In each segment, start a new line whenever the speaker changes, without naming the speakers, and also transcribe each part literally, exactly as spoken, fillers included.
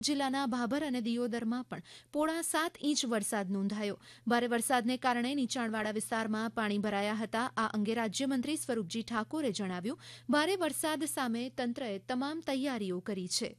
જિલ્લાના ભાભર અને દિયોદરમાં પણ પોણા સાત ઇંચ વરસાદ નોંધાયો. ભારે વરસાદને કારણે નીચાણવાળા વિસ્તારમાં પાણી ભરાયા હતા. આ અંગે રાજ્યમંત્રી સ્વરૂપજી ઠાકોરે જણાવ્યું, ભારે વરસાદ સામે તંત્રએ તમામ તૈયારીઓ કરી છે.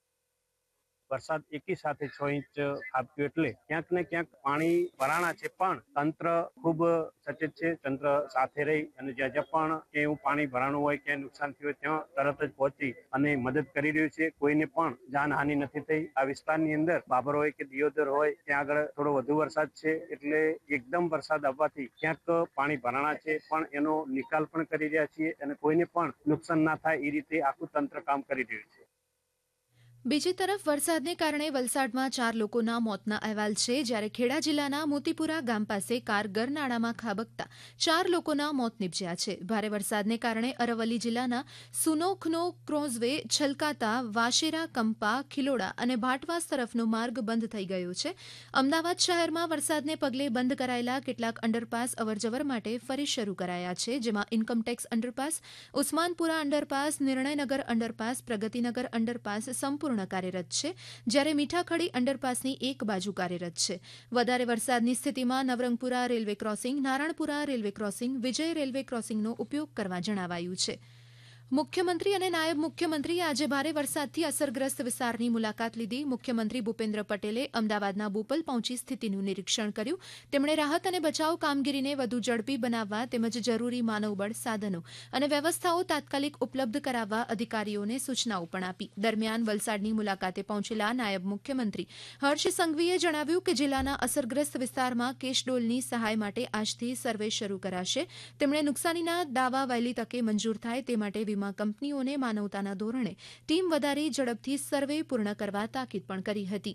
વરસાદ એકી સાથે છ ઇંચ આપ્યો એટલે ક્યાંક ને ક્યાંક પાણી ભરાણા છે, પણ તંત્ર ખૂબ સચેત છે. તંત્ર સાથે રહી અને જ્યાં જ્યાં પણ એવું પાણી ભરાણું હોય, ક્યાંય નુકસાન થયું હોય ત્યાં તરત જ પહોંચી અને મદદ કરી રહ્યું છે. કોઈને પણ જાનહાનિ નથી થઈ. આ વિસ્તારની અંદર બાબર હોય કે દિયોદર હોય ત્યાં આગળ થોડો વધુ વરસાદ છે, એટલે એકદમ વરસાદ આવવાથી ક્યાંક પાણી ભરાણા છે, પણ એનો નિકાલ પણ કરી રહ્યા છીએ અને કોઈને પણ નુકસાન ના થાય એ રીતે આખું તંત્ર કામ કરી રહ્યું છે.
બીજી તરફ વરસાદને કારણે વલસાડમાં ચાર લોકોના મોતના અહેવાલ છે, જ્યારે ખેડા જિલ્લાના મોતીપુરા ગામ પાસે કાર ગરનાળામાં ખાબકતા ચાર લોકોના મોત નીપજ્યા છે. ભારે વરસાદને કારણે અરવલ્લી જિલ્લાના સુનોખનો ક્રોઝવે છલકાતા વાશેરા, કંપા, ખિલોડા અને ભાટવાસ તરફનો માર્ગ બંધ થઈ ગયો છે. અમદાવાદ શહેરમાં વરસાદને પગલે બંધ કરાયેલા કેટલાક અંડરપાસ અવરજવર માટે ફરી શરૂ કરાયા છે, જેમાં income tax underpass, Usmanpura underpass, નિર્ણયનગર underpass, Pragatinagar underpass સંપૂર્ણ કાર્યરત છે, જ્યારે મીઠાખડી અંડરપાસની એક બાજુ કાર્યરત છે. વધારે વરસાદની સ્થિતિમાં Navrangpura railway crossing, Naranpura railway crossing, વિજય રેલવે ક્રોસિંગનો ઉપયોગ કરવા જણાવાયું છે. મુખ્યમંત્રી અને નાયબ મુખ્યમંત્રીએ આજે ભારે વરસાદથી અસરગ્રસ્ત વિસ્તારની મુલાકાત લીધી. મુખ્યમંત્રી ભૂપેન્દ્ર પટેલે અમદાવાદના બોપલ પહોંચી સ્થિતિનું નિરીક્ષણ કર્યું. તેમણે રાહત અને બચાવ કામગીરીને વધુ ઝડપી બનાવવા તેમજ જરૂરી માનવબળ, સાધનો અને વ્યવસ્થાઓ તાત્કાલિક ઉપલબ્ધ કરાવવા અધિકારીઓને સૂચનાઓ પણ આપી. દરમિયાન વલસાડની મુલાકાતે પહોંચેલા નાયબ મુખ્યમંત્રી હર્ષ સંઘવીએ જણાવ્યું કે જિલ્લાના અસરગ્રસ્ત વિસ્તારમાં કેશડોલની સહાય માટે આજથી સર્વે શરૂ કરાશે. તેમણે નુકસાનીના દાવા વહેલી તકે મંજૂર થાય તે માટે કંપનીઓને માનવતાના ધોરણે ટીમ વધારી ઝડપથી સર્વે પૂર્ણ કરવા તાકીદ પણ કરી હતી.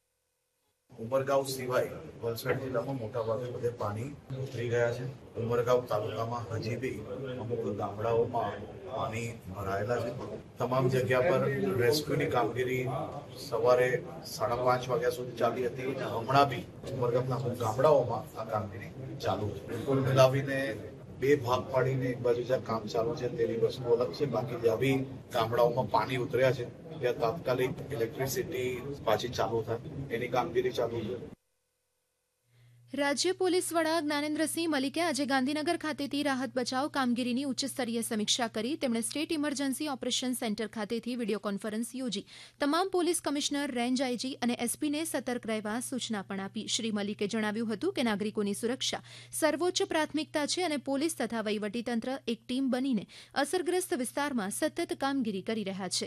ઉમરગાંવ સિવાય વલસાડ જિલ્લામાં મોટાભાગે બધે પાણી ઉતરી ગયા છે. ઉમરગાંવ તાલુકામાં હજી બી અમુક ગામડાઓમાં પાણી ભરાયેલા છે. તમામ જગ્યા પર રેસ્ક્યુની કામગીરી સવારે સાડા પાંચ વાગ્યા સુધી ચાલી હતી અને હમણાં બી ઉમરગામના અમુક ગામડાઓમાં આ કામગીરી ચાલુ છે. કુલ મિલાવીને બે ભાગ પાડીને એક બાજુ જ્યાં કામ ચાલુ છે તેની વસ્તુ અલગ છે, બાકી જ્યાં બી ગામડાઓમાં પાણી ઉતર્યા છે ત્યાં તાત્કાલિક ઇલેક્ટ્રિસિટી પાછી ચાલુ થાય એની કામગીરી ચાલુ છે.
રાજ્ય પોલીસ વડા જ્ઞાનેન્દ્રસિંહ મલિકે આજે ગાંધીનગર ખાતેથી રાહત બચાવ કામગીરીની ઉચ્ચસ્તરીય સમીક્ષા કરી. તેમણે સ્ટેટ ઇમરજન્સી ઓપરેશન સેન્ટર ખાતેથી વિડીયો કોન્ફરન્સ યોજી તમામ પોલીસ કમિશનર, રેન્જ આઈજી અને એસપીને સતર્ક રહેવા સૂચના પણ આપી. શ્રી મલિકે જણાવ્યું હતું કે નાગરિકોની સુરક્ષા સર્વોચ્ચ પ્રાથમિકતા છે અને પોલીસ તથા વહીવટીતંત્ર એક ટીમ બનીને અસરગ્રસ્ત વિસ્તારમાં સતત કામગીરી કરી રહ્યા છે.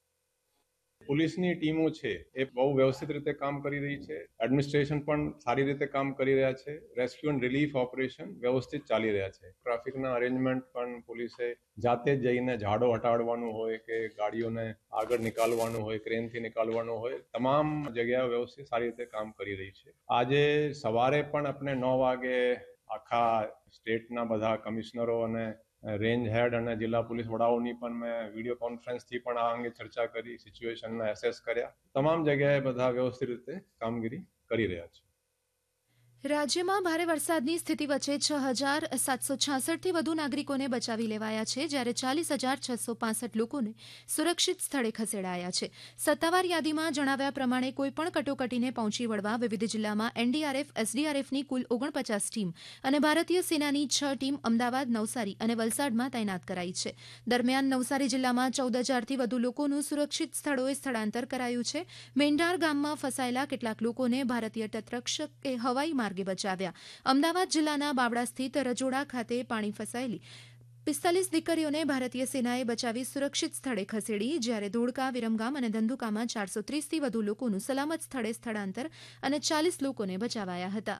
પોલીસની ટીમો છે એ બહુ વ્યવસ્થિત રીતે કામ કરી રહી છે. એડમિનિસ્ટ્રેશન પણ સારી રીતે કામ કરી રહ્યા છે. રેસ્ક્યુ એન્ડ રિલીફ ઓપરેશન વ્યવસ્થિત ચાલી રહ્યા છે. ટ્રાફિકના અરેન્જમેન્ટ પણ પોલીસે જાતે જ જઈને ઝાડો હટાડવાનું હોય કે ગાડીઓને આગળ નીકાળવાનું હોય, ક્રેનથી નીકાળવાનું હોય, તમામ જગ્યાએ વ્યવસ્થિત સારી રીતે કામ કરી રહી છે. આજે સવારે પણ આપણે નવ વાગે આખા સ્ટેટના બધા કમિશનરો અને રેન્જ હેડ અને જિલ્લા પોલીસ વડાઓની પણ મેં વિડીયો કોન્ફરન્સથી પણ આ અંગે ચર્ચા કરી, સિચ્યુએશનને એસેસ કર્યા. તમામ જગ્યાએ બધા વ્યવસ્થિત રીતે કામગીરી કરી રહ્યા છે.
રાજ્યમાં ભારે વરસાદની સ્થિતિ વચ્ચે છ હજાર સાતસો છાસઠથી વધુ નાગરિકોને બચાવી લેવાયા છે, જ્યારે ચાલીસ હજાર છસો પાસઠ લોકોને સુરક્ષિત સ્થળે ખસેડાયા છે. સત્તાવાર યાદીમાં જણાવ્યા પ્રમાણે કોઈપણ કટોકટીને પહોંચી વળવા વિવિધ જિલ્લામાં એનડીઆરએફ, એસડીઆરએફની કુલ ઓગણપચાસ ટીમ અને ભારતીય સેનાની છ ટીમ અમદાવાદ, નવસારી અને વલસાડમાં તૈનાત કરાઈ છે. દરમિયાન નવસારી જિલ્લામાં ચૌદ હજારથી વધુ લોકોનું સુરક્ષિત સ્થળોએ સ્થળાંતર કરાયું છે. મેંઢાર ગામમાં ફસાયેલા કેટલાક લોકોને ભારતીય તટરક્ષકે હવાઈ માર્ગે બચાવ્યા. અમદાવાદ જિલ્લાના બાવળા સ્થિત રજોડા ખાતે પાણી ફસાયેલી પિસ્તાલીસ દીકરીઓને ભારતીય સેનાએ બચાવી સુરક્ષિત સ્થળે ખસેડી, જ્યારે ધોળકા, વિરમગામ અને ધંધુકામાં ચારસો ત્રીસથી વધુ લોકોનું સલામત સ્થળે સ્થળાંતર અને ચાલીસ લોકોને બચાવાયા હતા.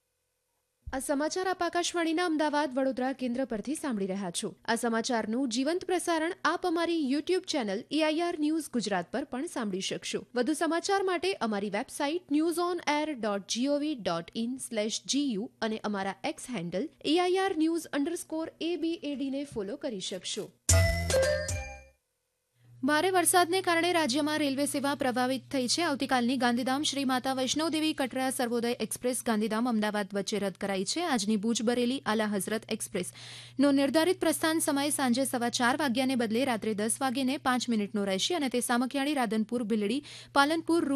આ સમાચાર આપ આકાશવાણીના અમદાવાદ, વડોદરા કેન્દ્ર પરથી સાંભળી રહ્યા છો. આ સમાચારનું જીવંત પ્રસારણ આપ અમારી YouTube channel AIR news Gujarat પર પણ સાંભળી શકશો. વધુ સમાચાર માટે અમારી website news on air dot GOV dot in slash GU અને અમારા x handle AIR news underscore એબીએડીને follow કરી શકશો. ભારે વરસાદને કારણે રાજ્યમાં રેલવે સેવા પ્રભાવિત થઈ છે. આવતીકાલની ગાંધીધામ શ્રી માતા વૈષ્ણોદેવી કટરા સર્વોદય એક્સપ્રેસ ગાંધીધામ અમદાવાદ વચ્ચે રદ કરાઈ છે. આજની ભુજ બરેલી આલા હઝરત એક્સપ્રેસનો નિર્ધારિત પ્રસ્થાન સમય સાંજે સવા ચાર વાગ્યાને બદલે રાત્રે દસ વાગ્યે પાંચ મિનિટનો રહેશે અને તે સામખિયાળી રાધનપુર ભીલડી પાલનપુર